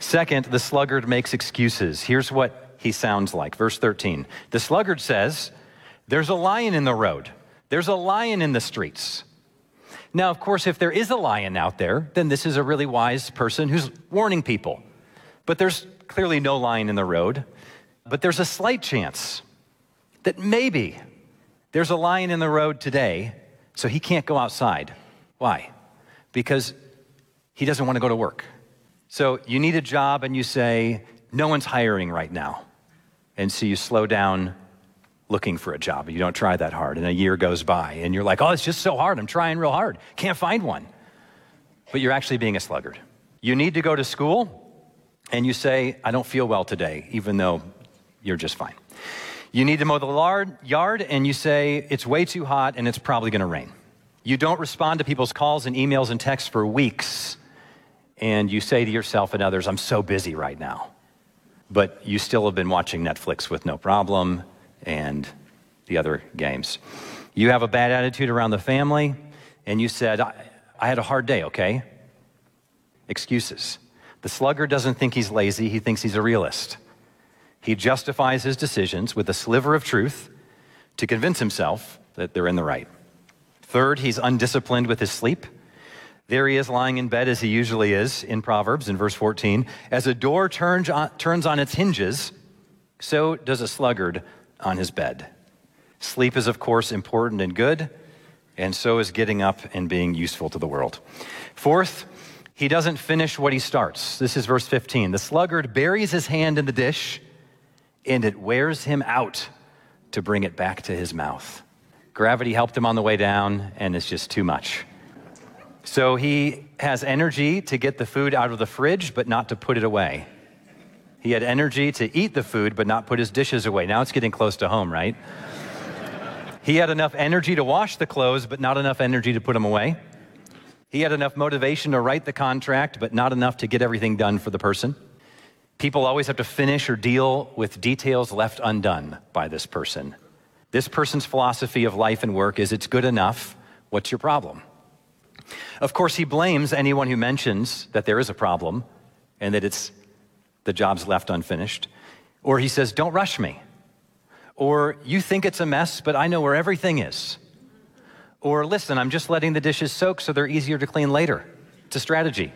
Second, the sluggard makes excuses. Here's what he sounds like. Verse 13. The sluggard says, there's a lion in the road. There's a lion in the streets. Now, of course, if there is a lion out there, then this is a really wise person who's warning people. But there's clearly no lion in the road. But there's a slight chance that maybe there's a lion in the road today, so he can't go outside. Why? Because he doesn't want to go to work. So you need a job and you say, no one's hiring right now. And so you slow down looking for a job. You don't try that hard. And a year goes by and you're like, oh, it's just so hard. I'm trying real hard. Can't find one. But you're actually being a sluggard. You need to go to school and you say, I don't feel well today, even though you're just fine. You need to mow the yard and you say, it's way too hot and it's probably going to rain. You don't respond to people's calls and emails and texts for weeks. And you say to yourself and others, I'm so busy right now. But you still have been watching Netflix with no problem and the other games. You have a bad attitude around the family, and you said, I had a hard day, okay? Excuses. The sluggard doesn't think he's lazy, he thinks he's a realist. He justifies his decisions with a sliver of truth to convince himself that they're in the right. Third, he's undisciplined with his sleep. There he is lying in bed as he usually is in Proverbs in verse 14. As a door turns on its hinges, so does a sluggard on his bed. Sleep is, of course, important and good, and so is getting up and being useful to the world. Fourth, he doesn't finish what he starts. This is verse 15. The sluggard buries his hand in the dish, and it wears him out to bring it back to his mouth. Gravity helped him on the way down, and it's just too much. So he has energy to get the food out of the fridge, but not to put it away. He had energy to eat the food, but not put his dishes away. Now it's getting close to home, right? He had enough energy to wash the clothes, but not enough energy to put them away. He had enough motivation to write the contract, but not enough to get everything done for the person. People always have to finish or deal with details left undone by this person. This person's philosophy of life and work is it's good enough. What's your problem? Of course, he blames anyone who mentions that there is a problem and that the job's left unfinished. Or he says, don't rush me. Or you think it's a mess, but I know where everything is. Or listen, I'm just letting the dishes soak so they're easier to clean later. It's a strategy.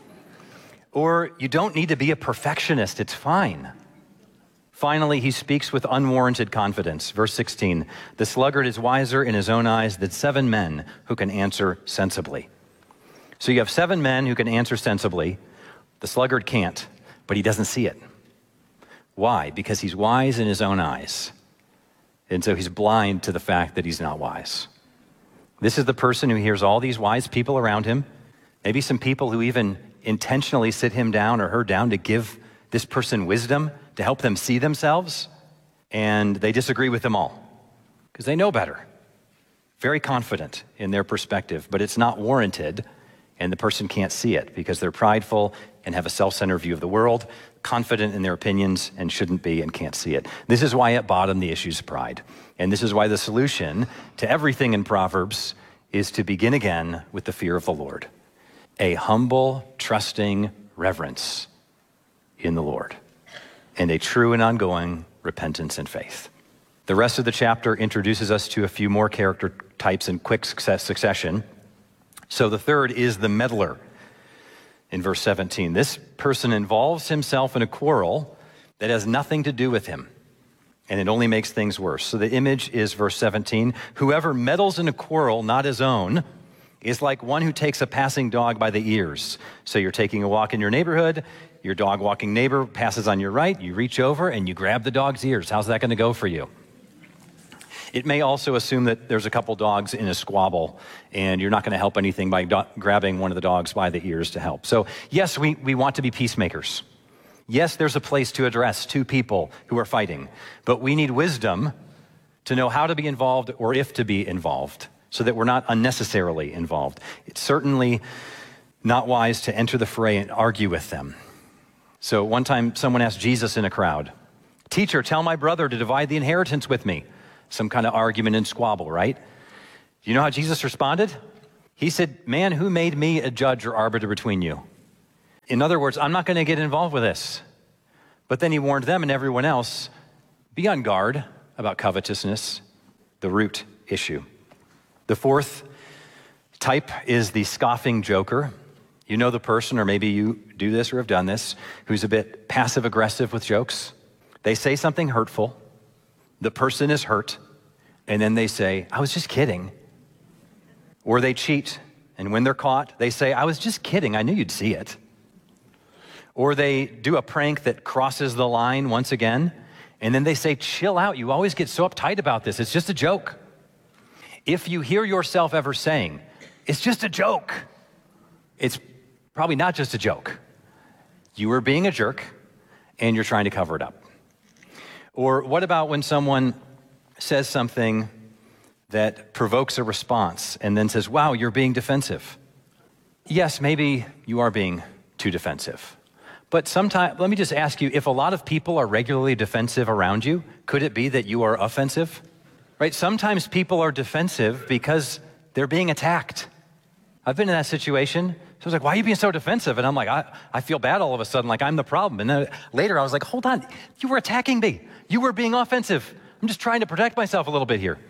Or you don't need to be a perfectionist, it's fine. Finally, he speaks with unwarranted confidence. Verse 16, the sluggard is wiser in his own eyes than 7 men who can answer sensibly. So you have 7 men who can answer sensibly. The sluggard can't, but he doesn't see it. Why? Because he's wise in his own eyes. And so he's blind to the fact that he's not wise. This is the person who hears all these wise people around him, maybe some people who even intentionally sit him down or her down to give this person wisdom, to help them see themselves, and they disagree with them all because they know better. Very confident in their perspective, but it's not warranted, and the person can't see it because they're prideful and have a self-centered view of the world, confident in their opinions and shouldn't be and can't see it. This is why at bottom the issue is pride. And this is why the solution to everything in Proverbs is to begin again with the fear of the Lord. A humble, trusting reverence in the Lord, and a true and ongoing repentance and faith. The rest of the chapter introduces us to a few more character types in quick succession. So the third is the meddler in verse 17. This person involves himself in a quarrel that has nothing to do with him, and it only makes things worse. So the image is verse 17. Whoever meddles in a quarrel not his own is like one who takes a passing dog by the ears. So you're taking a walk in your neighborhood, your dog walking neighbor passes on your right, you reach over and you grab the dog's ears. How's that going to go for you? It may also assume that there's a couple dogs in a squabble and you're not going to help anything by grabbing one of the dogs by the ears to help. So yes, we want to be peacemakers. Yes, there's a place to address 2 people who are fighting, but we need wisdom to know how to be involved or if to be involved so that we're not unnecessarily involved. It's certainly not wise to enter the fray and argue with them. So one time someone asked Jesus in a crowd, "Teacher, tell my brother to divide the inheritance with me." Some kind of argument and squabble, right? Do you know how Jesus responded? He said, "Man, who made me a judge or arbiter between you? In other words, I'm not going to get involved with this. But then he warned them and everyone else, be on guard about covetousness, the root issue. The fourth type is the scoffing joker. You know the person, or maybe you do this or have done this, who's a bit passive-aggressive with jokes. They say something hurtful, the person is hurt, and then they say, I was just kidding. Or they cheat, and when they're caught, they say, I was just kidding, I knew you'd see it. Or they do a prank that crosses the line once again, and then they say, chill out, you always get so uptight about this, it's just a joke. If you hear yourself ever saying, it's just a joke, it's probably not just a joke. You are being a jerk, and you're trying to cover it up. Or what about when someone says something that provokes a response and then says, wow, you're being defensive? Yes, maybe you are being too defensive. But sometimes, let me just ask you, if a lot of people are regularly defensive around you, could it be that you are offensive? Right? Sometimes people are defensive because they're being attacked. I've been in that situation. So I was like, why are you being so defensive? And I'm like, I feel bad all of a sudden, like I'm the problem. And then later I was like, hold on, you were attacking me. You were being offensive. I'm just trying to protect myself a little bit here.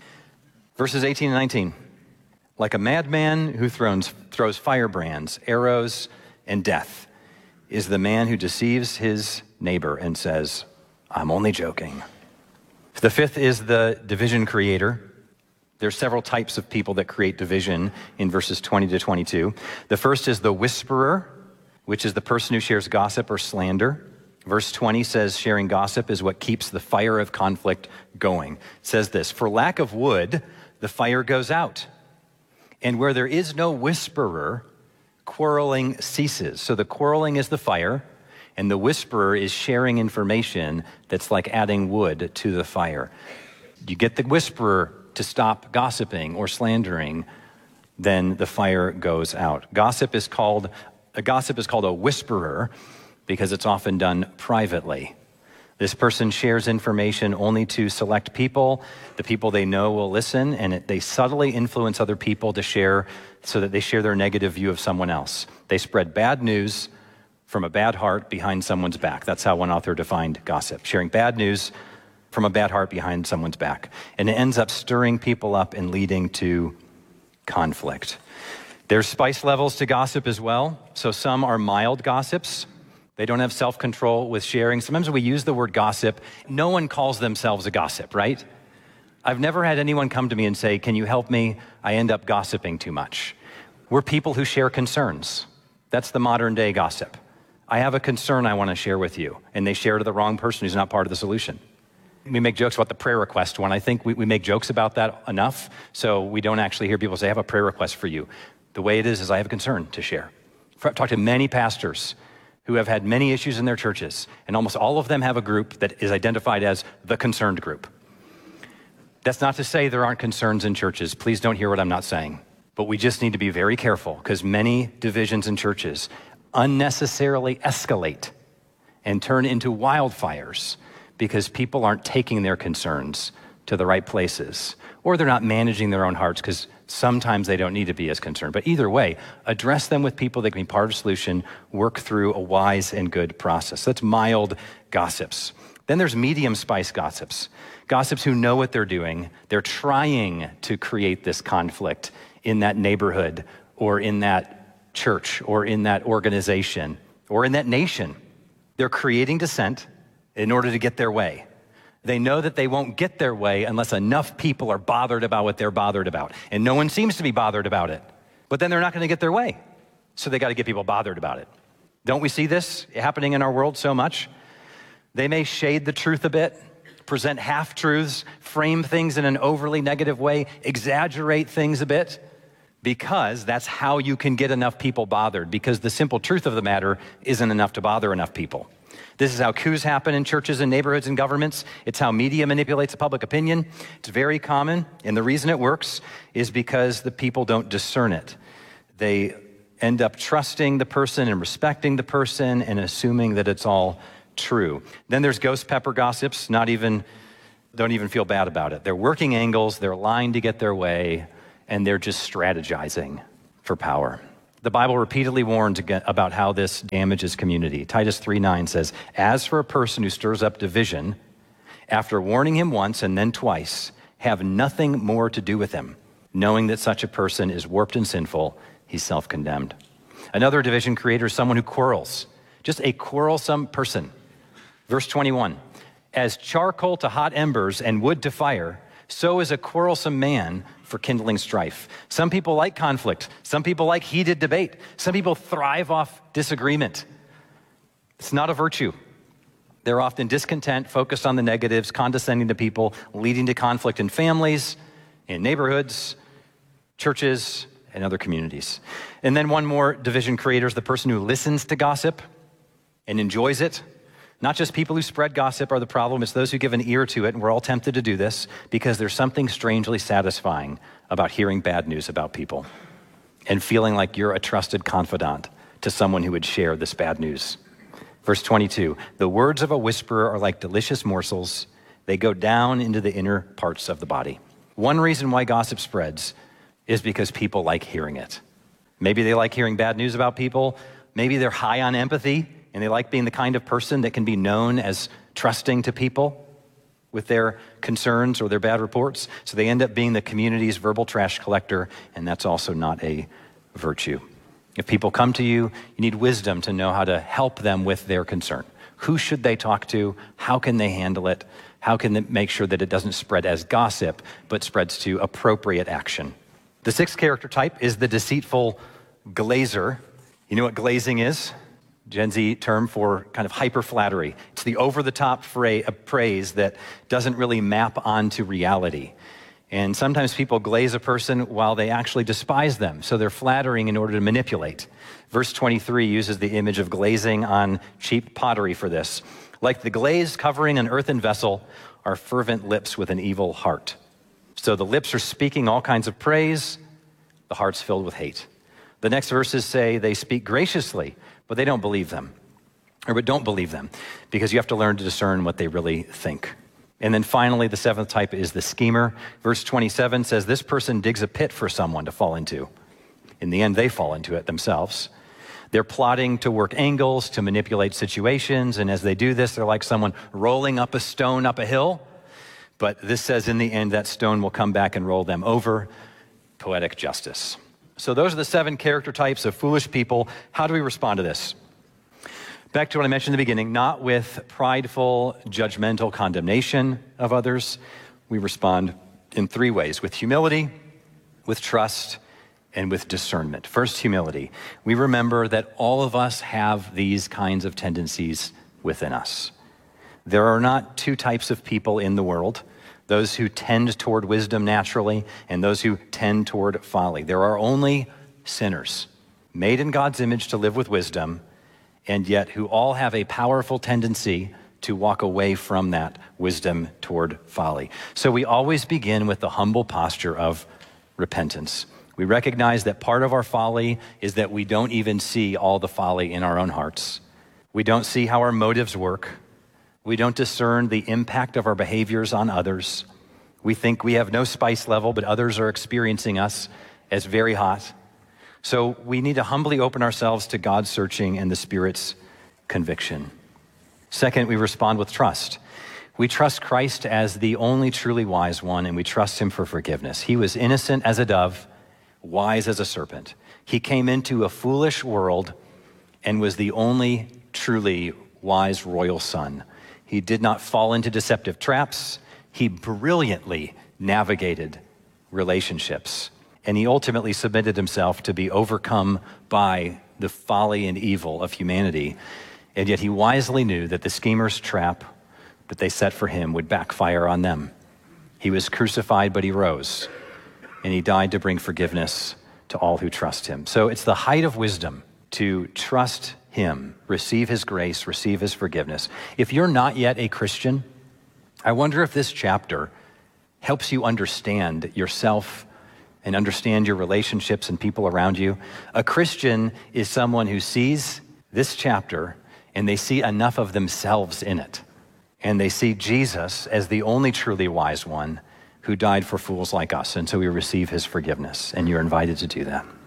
Verses 18 and 19. Like a madman who throws firebrands, arrows, and death is the man who deceives his neighbor and says, I'm only joking. The fifth is the division creator. There's several types of people that create division in verses 20 to 22. The first is the whisperer, which is the person who shares gossip or slander. Verse 20 says sharing gossip is what keeps the fire of conflict going. It says this, for lack of wood, the fire goes out. And where there is no whisperer, quarreling ceases. So the quarreling is the fire, and the whisperer is sharing information that's like adding wood to the fire. You get the whisperer to stop gossiping or slandering, then the fire goes out. Gossip is called a whisperer because it's often done privately. This person shares information only to select people. The people they know will listen, and they subtly influence other people to share so that they share their negative view of someone else. They spread bad news from a bad heart behind someone's back. That's how one author defined gossip, sharing bad news from a bad heart behind someone's back. And it ends up stirring people up and leading to conflict. There's spice levels to gossip as well. So some are mild gossips. They don't have self-control with sharing. Sometimes when we use the word gossip, no one calls themselves a gossip, right? I've never had anyone come to me and say, can you help me? I end up gossiping too much. We're people who share concerns. That's the modern day gossip. I have a concern I want to share with you, and they share to the wrong person who's not part of the solution. We make jokes about the prayer request one. I think we make jokes about that enough, so we don't actually hear people say, I have a prayer request for you. The way it is I have a concern to share. I've talked to many pastors who have had many issues in their churches, and almost all of them have a group that is identified as the concerned group. That's not to say there aren't concerns in churches. Please don't hear what I'm not saying. But we just need to be very careful because many divisions in churches unnecessarily escalate and turn into wildfires because people aren't taking their concerns to the right places, or they're not managing their own hearts because sometimes they don't need to be as concerned. But either way, address them with people that can be part of the solution, work through a wise and good process. That's mild gossips. Then there's medium spice gossips. Gossips who know what they're doing. They're trying to create this conflict in that neighborhood or in that church or in that organization or in that nation. They're creating dissent in order to get their way. They know that they won't get their way unless enough people are bothered about what they're bothered about. And no one seems to be bothered about it. But then they're not going to get their way. So they got to get people bothered about it. Don't we see this happening in our world so much? They may shade the truth a bit, present half-truths, frame things in an overly negative way, exaggerate things a bit, because that's how you can get enough people bothered, because the simple truth of the matter isn't enough to bother enough people. This is how coups happen in churches and neighborhoods and governments. It's how media manipulates public opinion. It's very common, and the reason it works is because the people don't discern it. They end up trusting the person and respecting the person and assuming that it's all true. Then there's ghost pepper gossips, don't even feel bad about it. They're working angles, they're lying to get their way, and they're just strategizing for power. The Bible repeatedly warns about how this damages community. Titus 3:9 says, "As for a person who stirs up division, after warning him once and then twice, have nothing more to do with him, knowing that such a person is warped and sinful, he's self-condemned." Another division creator is someone who quarrels, just a quarrelsome person. Verse 21, "As charcoal to hot embers and wood to fire, so is a quarrelsome man for kindling strife." Some people like conflict. Some people like heated debate. Some people thrive off disagreement. It's not a virtue. They're often discontent, focused on the negatives, condescending to people, leading to conflict in families, in neighborhoods, churches, and other communities. And then one more division creator is the person who listens to gossip and enjoys it. Not just people who spread gossip are the problem, it's those who give an ear to it, and we're all tempted to do this because there's something strangely satisfying about hearing bad news about people and feeling like you're a trusted confidant to someone who would share this bad news. Verse 22, "The words of a whisperer are like delicious morsels. They go down into the inner parts of the body." One reason why gossip spreads is because people like hearing it. Maybe they like hearing bad news about people. Maybe they're high on empathy and they like being the kind of person that can be known as trusting to people with their concerns or their bad reports. So they end up being the community's verbal trash collector, and that's also not a virtue. If people come to you, you need wisdom to know how to help them with their concern. Who should they talk to? How can they handle it? How can they make sure that it doesn't spread as gossip, but spreads to appropriate action? The sixth character type is the deceitful glazer. You know what glazing is? Gen Z term for kind of hyper flattery. It's the over-the-top praise that doesn't really map onto reality. And sometimes people glaze a person while they actually despise them. So they're flattering in order to manipulate. Verse 23 uses the image of glazing on cheap pottery for this. "Like the glaze covering an earthen vessel are fervent lips with an evil heart." So the lips are speaking all kinds of praise, the heart's filled with hate. The next verses say they speak graciously, but they don't believe them. But don't believe them, because you have to learn to discern what they really think. And then finally, the seventh type is the schemer. Verse 27 says this person digs a pit for someone to fall into. In the end, they fall into it themselves. They're plotting to work angles, to manipulate situations, and as they do this, they're like someone rolling up a stone up a hill. But this says in the end, that stone will come back and roll them over. Poetic justice. So those are the 7 character types of foolish people. How do we respond to this? Back to what I mentioned in the beginning, not with prideful, judgmental condemnation of others. We respond in 3 ways: with humility, with trust, and with discernment. First, humility. We remember that all of us have these kinds of tendencies within us. There are not 2 types of people in the world: those who tend toward wisdom naturally and those who tend toward folly. There are only sinners made in God's image to live with wisdom, and yet who all have a powerful tendency to walk away from that wisdom toward folly. So we always begin with the humble posture of repentance. We recognize that part of our folly is that we don't even see all the folly in our own hearts. We don't see how our motives work. We don't discern the impact of our behaviors on others. We think we have no spice level, but others are experiencing us as very hot. So we need to humbly open ourselves to God's searching and the Spirit's conviction. Second, we respond with trust. We trust Christ as the only truly wise one, and we trust him for forgiveness. He was innocent as a dove, wise as a serpent. He came into a foolish world and was the only truly wise royal son. He did not fall into deceptive traps. He brilliantly navigated relationships. And he ultimately submitted himself to be overcome by the folly and evil of humanity. And yet he wisely knew that the schemer's trap that they set for him would backfire on them. He was crucified, but he rose. And he died to bring forgiveness to all who trust him. So it's the height of wisdom to trust him, receive his grace, receive his forgiveness. If you're not yet a Christian, I wonder if this chapter helps you understand yourself and understand your relationships and people around you. A Christian is someone who sees this chapter and they see enough of themselves in it. And they see Jesus as the only truly wise one who died for fools like us. And so we receive his forgiveness, and you're invited to do that.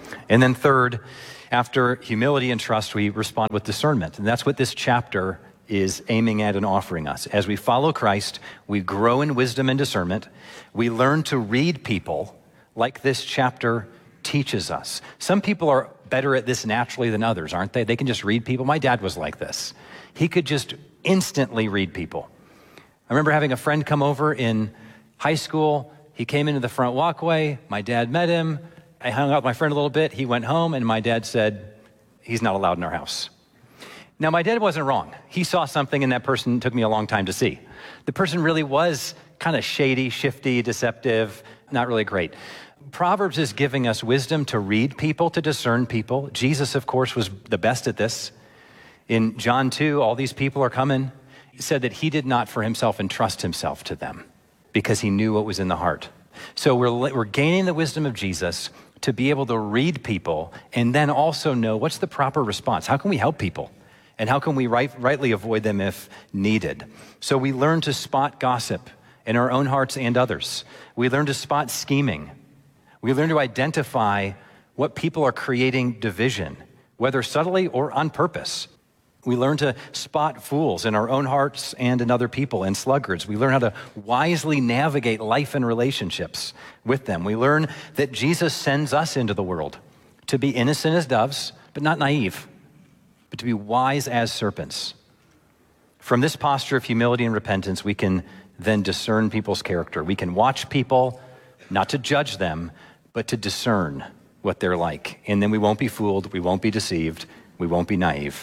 And then third, after humility and trust, we respond with discernment. And that's what this chapter is aiming at and offering us. As we follow Christ, we grow in wisdom and discernment. We learn to read people like this chapter teaches us. Some people are better at this naturally than others, aren't they? They can just read people. My dad was like this. He could just instantly read people. I remember having a friend come over in high school. He came into the front walkway. My dad met him. I hung out with my friend a little bit. He went home, and my dad said, he's not allowed in our house. Now, my dad wasn't wrong. He saw something in that person that took me a long time to see. The person really was kind of shady, shifty, deceptive, not really great. Proverbs is giving us wisdom to read people, to discern people. Jesus, of course, was the best at this. In John 2, all these people are coming. He said that he did not for himself entrust himself to them because he knew what was in the heart. So we're gaining the wisdom of Jesus to be able to read people and then also know what's the proper response. How can we help people? And how can we rightly avoid them if needed? So we learn to spot gossip in our own hearts and others. We learn to spot scheming. We learn to identify what people are creating division, whether subtly or on purpose. We learn to spot fools in our own hearts and in other people, and sluggards. We learn how to wisely navigate life and relationships with them. We learn that Jesus sends us into the world to be innocent as doves, but not naive, but to be wise as serpents. From this posture of humility and repentance, we can then discern people's character. We can watch people, not to judge them, but to discern what they're like. And then we won't be fooled, we won't be deceived, we won't be naive.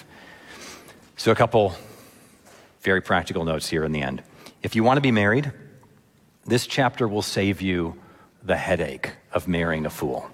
So a couple very practical notes here in the end. If you want to be married, this chapter will save you the headache of marrying a fool.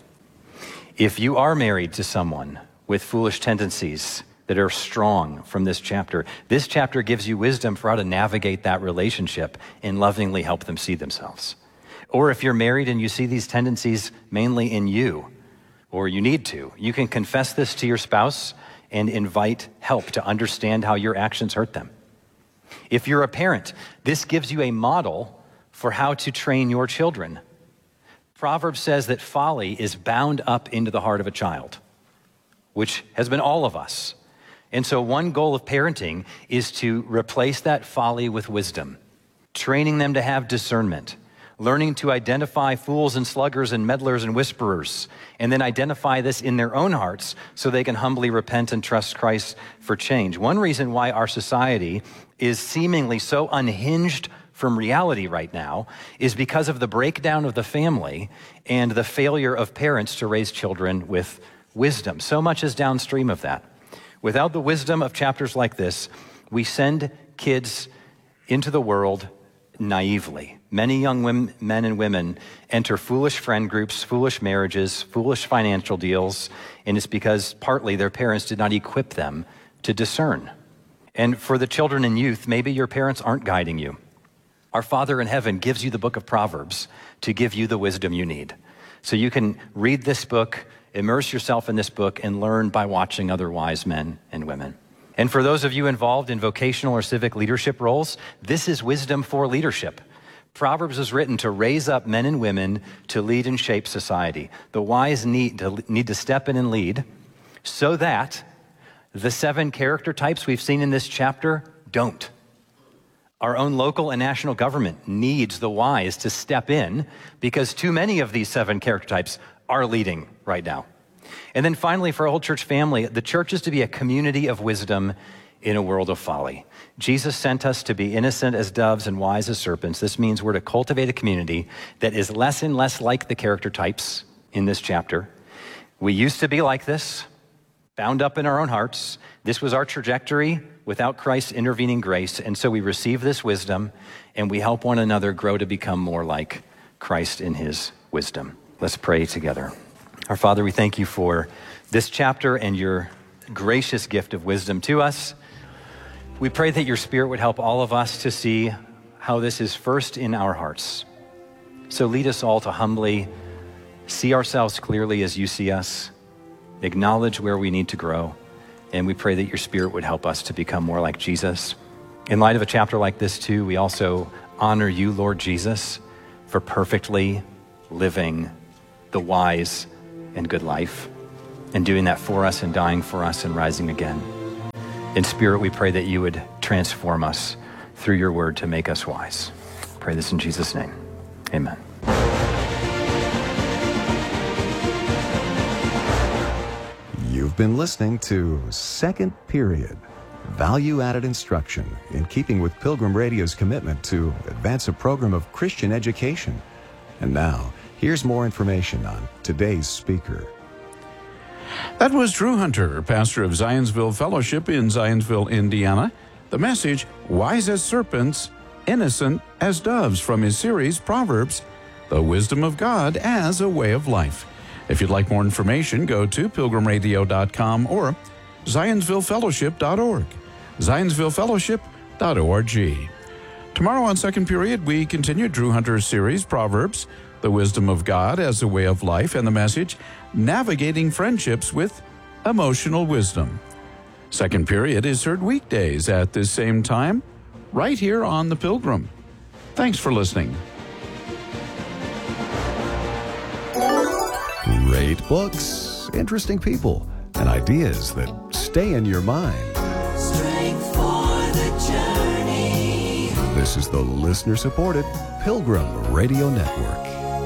If you are married to someone with foolish tendencies that are strong from this chapter gives you wisdom for how to navigate that relationship and lovingly help them see themselves. Or if you're married and you see these tendencies mainly in you, or you need to, you can confess this to your spouse and invite help to understand how your actions hurt them. If you're a parent, this gives you a model for how to train your children. Proverbs says that folly is bound up into the heart of a child, which has been all of us. And so one goal of parenting is to replace that folly with wisdom, training them to have discernment, learning to identify fools and sluggers and meddlers and whisperers, and then identify this in their own hearts so they can humbly repent and trust Christ for change. One reason why our society is seemingly so unhinged from reality right now is because of the breakdown of the family and the failure of parents to raise children with wisdom. So much is downstream of that. Without the wisdom of chapters like this, we send kids into the world naively. Many young men and women enter foolish friend groups, foolish marriages, foolish financial deals, and it's because partly their parents did not equip them to discern. And for the children and youth, maybe your parents aren't guiding you. Our Father in heaven gives you the book of Proverbs to give you the wisdom you need. So you can read this book, immerse yourself in this book, and learn by watching other wise men and women. And for those of you involved in vocational or civic leadership roles, this is wisdom for leadership. Proverbs is written to raise up men and women to lead and shape society. The wise need to step in and lead so that the 7 character types we've seen in this chapter don't. Our own local and national government needs the wise to step in because too many of these 7 character types are leading right now. And then finally, for our whole church family, the church is to be a community of wisdom in a world of folly. Jesus sent us to be innocent as doves and wise as serpents. This means we're to cultivate a community that is less and less like the character types in this chapter. We used to be like this, bound up in our own hearts. This was our trajectory without Christ's intervening grace. And so we receive this wisdom and we help one another grow to become more like Christ in his wisdom. Let's pray together. Our Father, we thank you for this chapter and your gracious gift of wisdom to us. We pray that your Spirit would help all of us to see how this is first in our hearts. So lead us all to humbly see ourselves clearly as you see us, acknowledge where we need to grow, and we pray that your Spirit would help us to become more like Jesus. In light of a chapter like this too, we also honor you, Lord Jesus, for perfectly living the wise and good life. and doing that for us and dying for us and rising again. In Spirit, we pray that you would transform us through your word to make us wise. Pray this in Jesus' name. Amen. You've been listening to Second Period, value-added instruction in keeping with Pilgrim Radio's commitment to advance a program of Christian education. And now, here's more information on today's speaker. That was Drew Hunter, pastor of Zionsville Fellowship in Zionsville, Indiana. The message, Wise as Serpents, Innocent as Doves, from his series, Proverbs, The Wisdom of God as a Way of Life. If you'd like more information, go to pilgrimradio.com or zionsvillefellowship.org. zionsvillefellowship.org. Tomorrow on Second Period, we continue Drew Hunter's series, Proverbs, The Wisdom of God as a Way of Life, and the message, Navigating Friendships with Emotional Wisdom. Second Period is heard weekdays at this same time, right here on The Pilgrim. Thanks for listening. Great books, interesting people, and ideas that stay in your mind. Strength for the journey. This is the listener-supported Pilgrim Radio Network.